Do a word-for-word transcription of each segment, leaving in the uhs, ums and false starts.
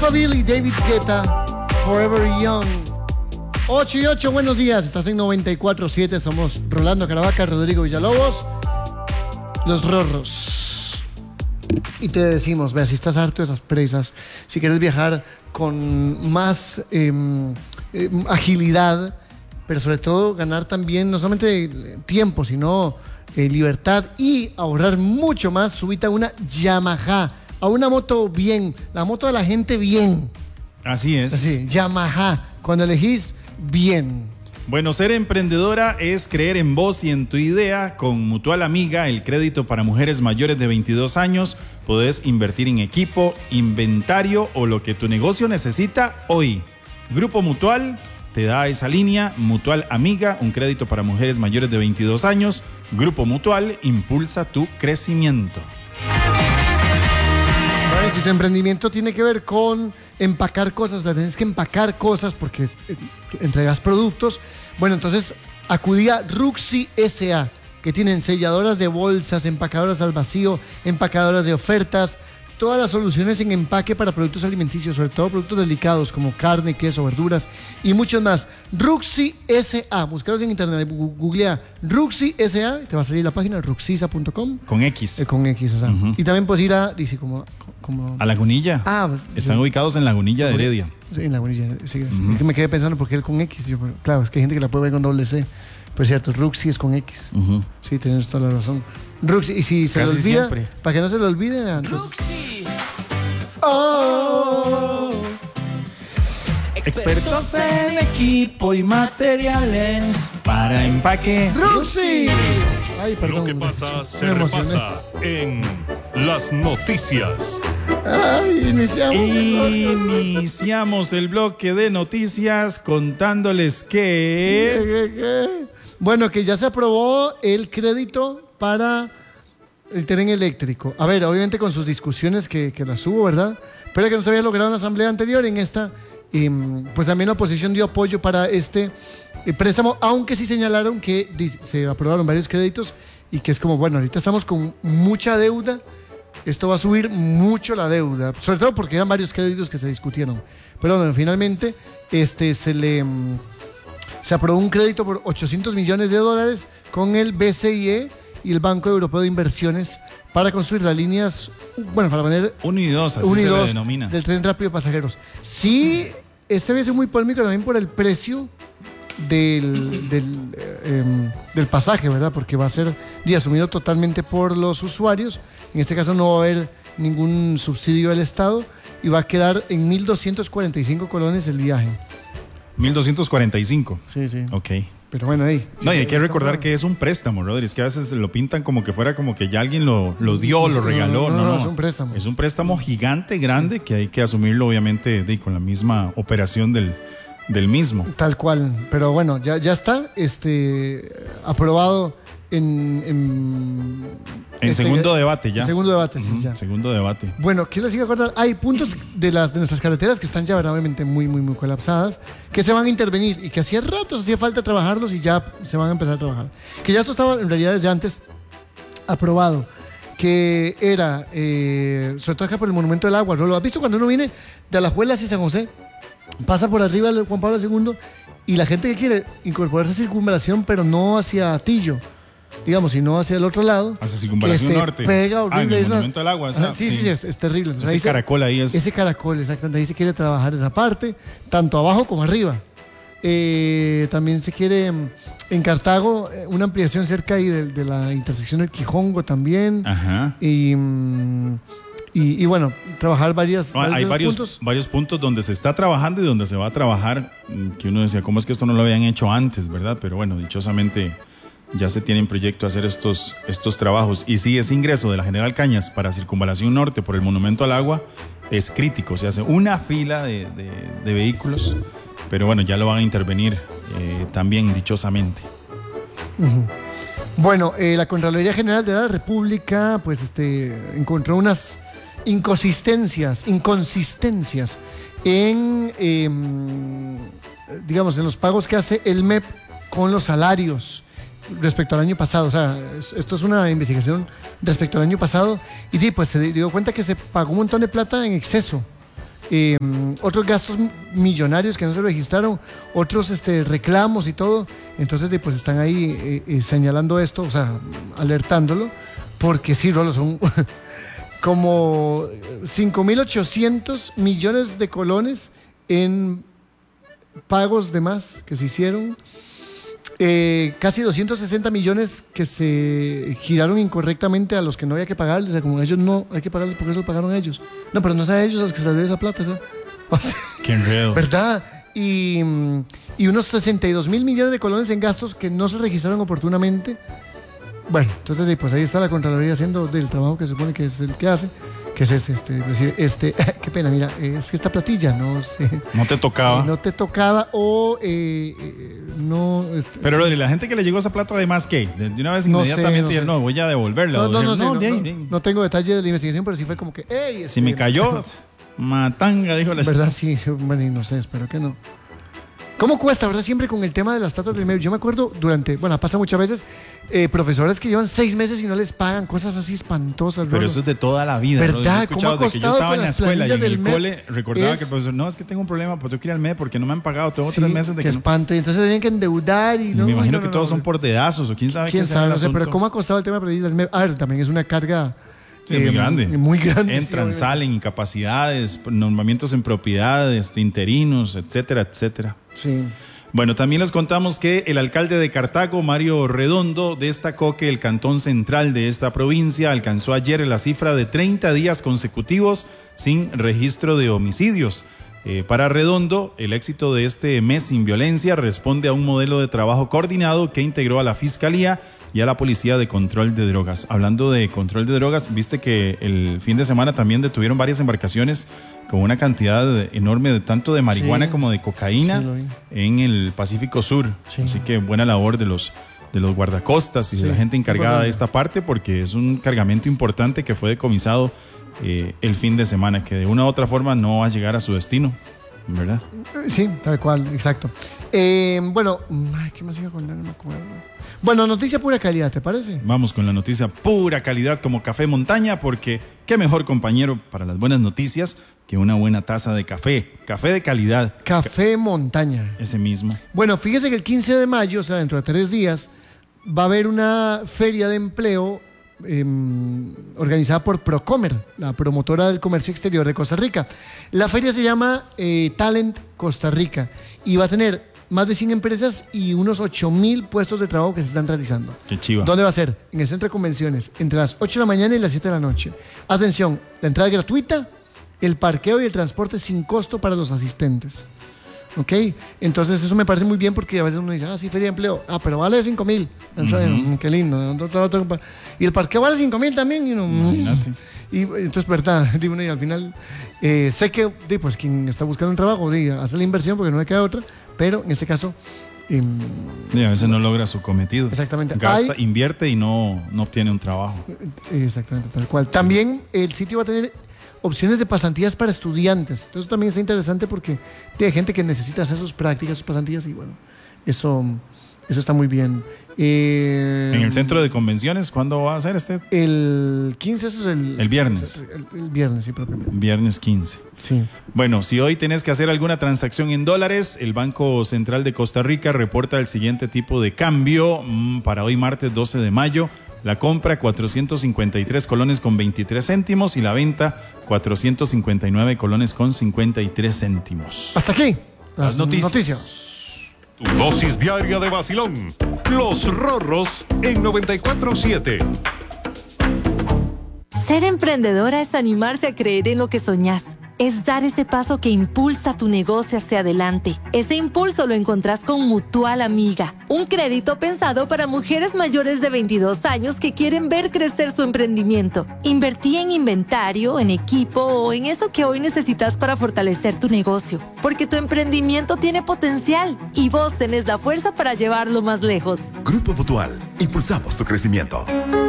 Alphaville y David Guetta, Forever Young. ocho y ocho, buenos días. Estás en noventa y cuatro punto siete. Somos Rolando Caravaca, Rodrigo Villalobos, los Rorros. Y te decimos, vea, si estás harto de esas presas, si quieres viajar con más eh, eh, agilidad, pero sobre todo ganar también no solamente tiempo, sino eh, libertad y ahorrar mucho más, súbete a una Yamaha, a una moto bien, la moto de la gente bien. Así es. Así, Yamaha, cuando elegís bien. Bueno, ser emprendedora es creer en vos y en tu idea. Con Mutual Amiga, el crédito para mujeres mayores de veintidós años, podés invertir en equipo, inventario o lo que tu negocio necesita hoy. Grupo Mutual te da esa línea. Mutual Amiga, un crédito para mujeres mayores de veintidós años. Grupo Mutual, impulsa tu crecimiento. Si tu emprendimiento tiene que ver con empacar cosas, la tienes que empacar cosas porque eh, entregas productos, bueno, entonces acudí a Ruxy S A, que tienen selladoras de bolsas, empacadoras al vacío, empacadoras de ofertas, todas las soluciones en empaque para productos alimenticios, sobre todo productos delicados como carne, queso, verduras y muchos más. Ruxy S A, búscalos en internet, googlea Ruxy S A, te va a salir la página ruxisa punto com. Con X. Eh, con X, o sea. Uh-huh. Y también puedes ir a, dice, como... como a Lagunilla. Ah, pues, están yo, ubicados en Lagunilla de Heredia. Sí, en Lagunilla, sí. Uh-huh. Que me quedé pensando porque él con X, yo, claro, es que hay gente que la puede ver con doble C. Pero es cierto, Ruxy es con X. Uh-huh. Sí, tienes toda la razón. Ruxy, y si se Casi le olvida, siempre. para que no se le olvide, entonces... Oh. Expertos en equipo y materiales para empaque. ¡Ruxy! Ay, perdón. Lo que pasa se repasa en las noticias. Ay, iniciamos. Iniciamos el bloque de noticias contándoles que... ¿Qué, qué, qué? Bueno, que ya se aprobó el crédito para el tren eléctrico. A ver, obviamente con sus discusiones que, que las hubo, ¿verdad? Pero que no se había logrado en la asamblea anterior, en esta, eh, pues también la oposición dio apoyo para este eh, préstamo, aunque sí señalaron que se aprobaron varios créditos y que es como, bueno, ahorita estamos con mucha deuda, esto va a subir mucho la deuda, sobre todo porque eran varios créditos que se discutieron. Pero bueno, finalmente este, se le... se aprobó un crédito por ochocientos millones de dólares con el B C I E y el Banco Europeo de Inversiones para construir las líneas, bueno, para poner... uno y dos, así uno y se dos le denomina. Del tren rápido de pasajeros. Sí, este vez es muy polémico también por el precio del, del, eh, del pasaje, ¿verdad? Porque va a ser asumido totalmente por los usuarios. En este caso no va a haber ningún subsidio del Estado y va a quedar en mil doscientos cuarenta y cinco colones el viaje. mil doscientos cuarenta y cinco. Sí, sí. Ok. Pero bueno, ahí. No, y hay que recordar que es un préstamo, Rodri. Es que a veces lo pintan como que fuera como que ya alguien lo, lo dio, lo regaló. No no, no, no, no. Es un préstamo. Es un préstamo gigante, grande, que hay que asumirlo, obviamente, de, con la misma operación del, del mismo. Tal cual. Pero bueno, ya, ya está este, aprobado en... En, en este, segundo debate ya. En segundo debate, sí, uh-huh, ya. Segundo debate. Bueno, ¿qué les iba a contar? Hay puntos de, las, de nuestras carreteras que están ya obviamente muy, muy, muy colapsadas, que se van a intervenir y que hacía rato hacía falta trabajarlos y ya se van a empezar a trabajar. Que ya esto estaba en realidad desde antes aprobado, que era, eh, sobre todo acá por el Monumento del Agua, ¿no? ¿Lo has visto cuando uno viene de Alajuela hacia San José? Pasa por arriba del Juan Pablo segundo y la gente que quiere incorporarse a circunvalación, pero no hacia Atillo, digamos, sino hacia el otro lado. Hacia Circunvalación que se Norte. Pega horrible. Ah, en el una... Monumento del Agua. Esa, sí, sí, sí, es, es terrible. Ese ahí caracol se, ahí es... Ese caracol, exactamente. Ahí se quiere trabajar esa parte, tanto abajo como arriba. Eh, también se quiere en Cartago una ampliación cerca ahí de, de la intersección del Quijongo también. Ajá. Y... Y, y bueno, trabajar varias, no, varios hay varios puntos. varios puntos donde se está trabajando y donde se va a trabajar, que uno decía, ¿cómo es que esto no lo habían hecho antes, verdad? Pero bueno, dichosamente ya se tiene en proyecto hacer estos, estos trabajos. Y sí, ese ingreso de la General Cañas para Circunvalación Norte por el Monumento al Agua es crítico. Se hace una fila de, de, de vehículos, pero bueno, ya lo van a intervenir eh, también dichosamente. Uh-huh. Bueno, eh, la Contraloría General de la República pues este, encontró unas inconsistencias, inconsistencias en, eh, digamos, en los pagos que hace el M E P con los salarios respecto al año pasado. O sea, esto es una investigación respecto al año pasado y pues se dio cuenta que se pagó un montón de plata en exceso, eh, otros gastos millonarios que no se registraron, otros este, reclamos y todo. Entonces, pues están ahí eh, eh, señalando esto, o sea, alertándolo, porque sí, Rolo, son como cinco mil ochocientos millones de colones en pagos de más que se hicieron. Eh, casi doscientos sesenta millones que se giraron incorrectamente a los que no había que pagarles. O sea, como ellos no hay que pagarles porque eso lo pagaron ellos. No, pero no es a ellos a los que se les debe esa plata, ¿sabes? O sea, qué enredo. ¿Verdad? Y, y unos sesenta y dos mil millones de colones en gastos que no se registraron oportunamente. Bueno, entonces pues ahí está la Contraloría haciendo del trabajo que se supone que es el que hace, que es ese, este, decir, este, qué pena, mira, es que esta platilla no sé, no te tocaba, eh, no te tocaba o eh, eh, no. Este, pero lo de la gente que le llegó esa plata de más que de una vez no inmediatamente sé, no, sé. no voy a devolverla. No, no, no, sé, no, de, no, de, no tengo detalle de la investigación, pero sí fue como que, hey, este, si me cayó, matanga, dijo la. ¿Verdad? Sí, bueno, no sé, espero que no. ¿Cómo cuesta, verdad? Siempre con el tema de las platas del medio. Yo me acuerdo durante, bueno, pasa muchas veces, eh, profesores que llevan seis meses y no les pagan, cosas así espantosas. Pero Rolo. eso es de toda la vida. ¿Verdad? Yo he escuchado ¿Cómo ha de que yo estaba en la escuela y en el M E P cole recordaba es... que el profesor, no, es que tengo un problema, pues tengo que ir al M E P porque no me han pagado, tengo sí, tres meses de que que espanto. no... Y entonces tenían que endeudar y, y no. me imagino no, que no, todos no, son por dedazos o quién sabe quién qué sabe, no sé, asunto. pero ¿cómo ha costado el tema del M E P? A ver, también es una carga sí, muy eh, grande. Muy grande. Entran, sí, salen, incapacidades, nombramientos en propiedades, interinos, etcétera, etcétera. Sí. Bueno, también les contamos que el alcalde de Cartago, Mario Redondo, destacó que el cantón central de esta provincia alcanzó ayer la cifra de treinta días consecutivos sin registro de homicidios. Eh, para Redondo, el éxito de este mes sin violencia responde a un modelo de trabajo coordinado que integró a la Fiscalía y a la Policía de Control de Drogas. Hablando de control de drogas, viste que el fin de semana también detuvieron varias embarcaciones con una cantidad enorme de tanto de marihuana sí, como de cocaína sí, en el Pacífico Sur. Sí. Así que buena labor de los, de los guardacostas y sí, de la gente encargada de esta parte, porque es un cargamento importante que fue decomisado eh, el fin de semana, que de una u otra forma no va a llegar a su destino, ¿verdad? Sí, tal cual, exacto. Eh, bueno, ay, ¿qué más iba a contar? No me acuerdo. Bueno, noticia pura calidad, ¿te parece? Vamos con la noticia pura calidad como Café Montaña, porque qué mejor compañero para las buenas noticias que una buena taza de café. Café de calidad. Café Montaña. Ese mismo. Bueno, fíjese que el quince de mayo, o sea, dentro de tres días, va a haber una feria de empleo eh, organizada por Procomer, la promotora del comercio exterior de Costa Rica. La feria se llama eh, Talent Costa Rica y va a tener más de cien empresas y unos ocho mil puestos de trabajo que se están realizando. Qué chiva. ¿Dónde va a ser? En el centro de convenciones, entre las ocho de la mañana y las siete de la noche. Atención, la entrada es gratuita, el parqueo y el transporte sin costo para los asistentes. ¿Ok? Entonces eso me parece muy bien porque a veces uno dice, ah, sí, feria de empleo. Ah, pero vale cinco mil. Uh-huh. Qué lindo. Y el parqueo vale cinco mil también. Y, uno, Imagínate. y entonces, verdad, digo, y al final, eh, sé que pues, quien está buscando un trabajo hace la inversión porque no le queda otra, pero en este caso... Eh, y a veces no logra su cometido. Exactamente. Gasta, Hay, invierte y no, no obtiene un trabajo. Exactamente, tal cual. También el sitio va a tener opciones de pasantías para estudiantes. Entonces también es interesante porque hay gente que necesita hacer sus prácticas, sus pasantías y bueno, eso, eso está muy bien. Eh, ¿En el centro de convenciones cuándo va a ser este? El quince, eso es el... El viernes. El, el viernes, sí, propiamente. Viernes quince. Sí. Bueno, si hoy tenés que hacer alguna transacción en dólares, el Banco Central de Costa Rica reporta el siguiente tipo de cambio mmm, para hoy martes doce de mayo. La compra cuatrocientos cincuenta y tres colones con veintitrés céntimos y la venta cuatrocientos cincuenta y nueve colones con cincuenta y tres céntimos. Hasta aquí las, las noticias. noticias. Tu dosis diaria de vacilón. Los Rorros en noventa y cuatro siete. Ser emprendedora es animarse a creer en lo que soñás. Es dar ese paso que impulsa tu negocio hacia adelante. Ese impulso lo encontrás con Mutual Amiga, un crédito pensado para mujeres mayores de veintidós años que quieren ver crecer su emprendimiento. Invertí en inventario, en equipo o en eso que hoy necesitas para fortalecer tu negocio. Porque tu emprendimiento tiene potencial y vos tenés la fuerza para llevarlo más lejos. Grupo Mutual, impulsamos tu crecimiento.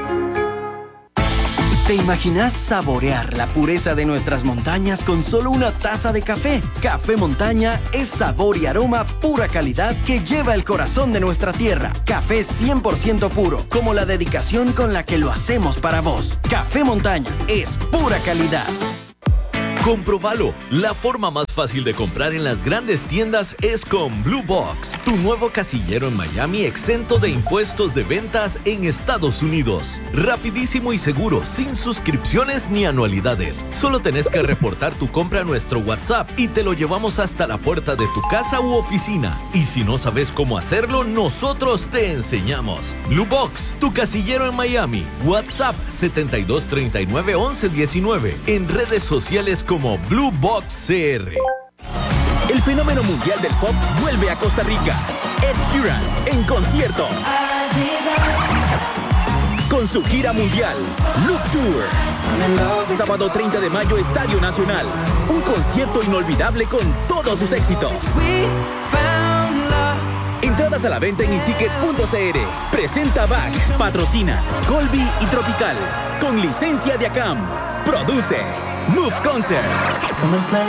¿Te imaginas saborear la pureza de nuestras montañas con solo una taza de café? Café Montaña es sabor y aroma pura calidad que lleva el corazón de nuestra tierra. Café cien por ciento puro, como la dedicación con la que lo hacemos para vos. Café Montaña es pura calidad. Comprobalo. La forma más fácil de comprar en las grandes tiendas es con Blue Box, tu nuevo casillero en Miami exento de impuestos de ventas en Estados Unidos. Rapidísimo y seguro, sin suscripciones ni anualidades. Solo tenés que reportar tu compra a nuestro WhatsApp y te lo llevamos hasta la puerta de tu casa u oficina. Y si no sabes cómo hacerlo, nosotros te enseñamos. Blue Box, tu casillero en Miami. WhatsApp setenta y dos treinta y nueve once diecinueve. En redes sociales como Blue Box C R. El fenómeno mundial del pop vuelve a Costa Rica. Ed Sheeran en concierto. Con su gira mundial, Loop Tour. Sábado treinta de mayo, Estadio Nacional. Un concierto inolvidable con todos sus éxitos. Entradas a la venta en iticket punto c r. Presenta Back. Patrocina Colby y Tropical. Con licencia de A C A M. Produce Move Concerts.